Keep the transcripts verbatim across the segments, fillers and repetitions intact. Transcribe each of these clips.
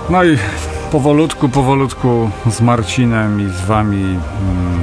No i powolutku, powolutku z Marcinem i z wami mm,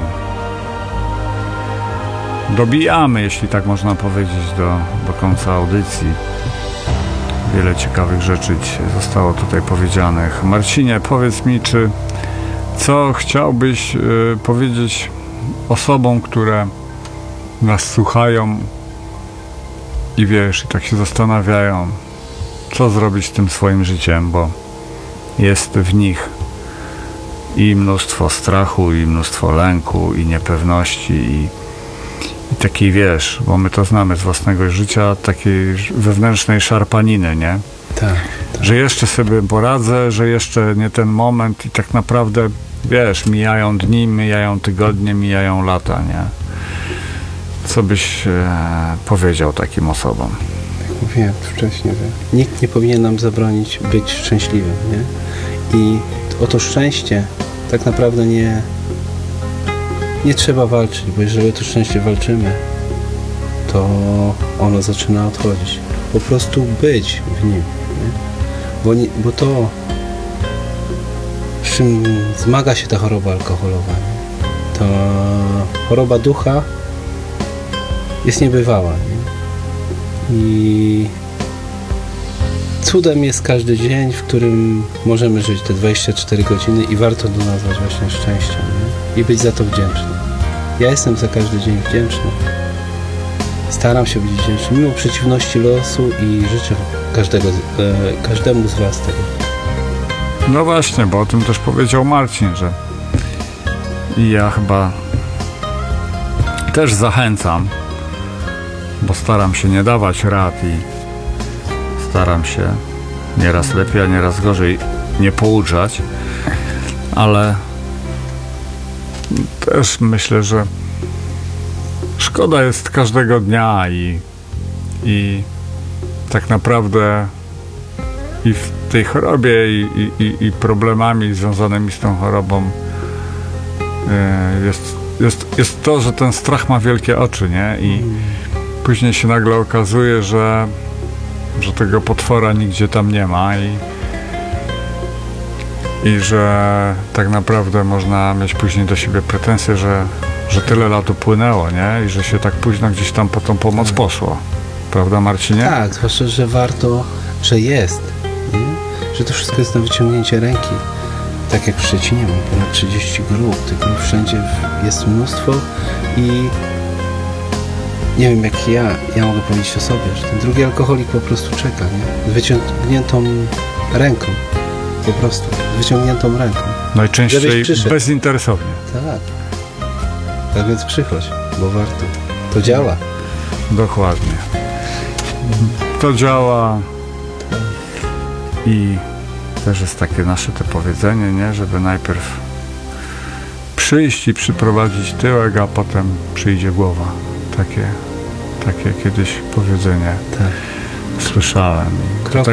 dobijamy, jeśli tak można powiedzieć, do, do końca audycji. Wiele ciekawych rzeczy zostało tutaj powiedzianych. Marcinie, powiedz mi, czy co chciałbyś y, powiedzieć osobom, które nas słuchają i wiesz, i tak się zastanawiają, co zrobić z tym swoim życiem, bo jest w nich i mnóstwo strachu, i mnóstwo lęku, i niepewności, i, i takiej, wiesz, bo my to znamy z własnego życia, takiej wewnętrznej szarpaniny, nie? Tak, tak. Że jeszcze sobie poradzę, że jeszcze nie ten moment i tak naprawdę, wiesz, mijają dni, mijają tygodnie, mijają lata, nie? Co byś e, powiedział takim osobom? Jak mówiłem wcześniej, że nikt nie powinien nam zabronić być szczęśliwym, nie? I o to szczęście tak naprawdę nie nie trzeba walczyć, bo jeżeli o to szczęście walczymy, to ono zaczyna odchodzić. Po prostu być w nim, nie? Bo, nie, bo to, z czym zmaga się ta choroba alkoholowa, nie? To choroba ducha jest niebywała, nie? I cudem jest każdy dzień, w którym możemy żyć te dwadzieścia cztery godziny i warto to nazwać właśnie szczęściem, nie? I być za to wdzięcznym. Ja jestem za każdy dzień wdzięczny. Staram się być wdzięczny, mimo przeciwności losu i życzę każdego, e, każdemu z was tego. No właśnie, bo o tym też powiedział Marcin, że i ja chyba też zachęcam, bo staram się nie dawać rad i staram się nieraz lepiej, a nieraz gorzej nie pouczać, ale też myślę, że szkoda jest każdego dnia i, i tak naprawdę i w tej chorobie i, i, i problemami związanymi z tą chorobą jest, jest, jest to, że ten strach ma wielkie oczy, nie? I później się nagle okazuje, że, że tego potwora nigdzie tam nie ma i, i że tak naprawdę można mieć później do siebie pretensje, że, że tyle lat upłynęło, nie? I że się tak późno gdzieś tam po tą pomoc poszło. Prawda, Marcinie? Tak, zwłaszcza, że warto, że jest, nie? Że to wszystko jest na wyciągnięcie ręki. Tak jak w Szczecinie mam ponad trzydzieści grup, tych grup wszędzie jest mnóstwo i nie wiem jak ja, ja mogę powiedzieć o sobie, że ten drugi alkoholik po prostu czeka, nie? Z wyciągniętą ręką, po prostu, z wyciągniętą ręką. Najczęściej bezinteresownie. Tak. Tak więc przychodź, bo warto. To działa. Dokładnie. To działa i też jest takie nasze te powiedzenie, nie? Żeby najpierw przyjść i przyprowadzić tyłek, a potem przyjdzie głowa. Takie, takie kiedyś powiedzenie tak. słyszałem. Krok